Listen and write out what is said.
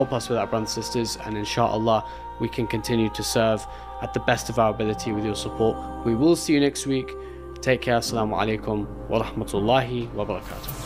help us with our brothers and sisters, and inshallah we can continue to serve at the best of our ability with your support. We will see you next week. Take care. Assalamu alaikum wa rahmatullahi wa barakatuh.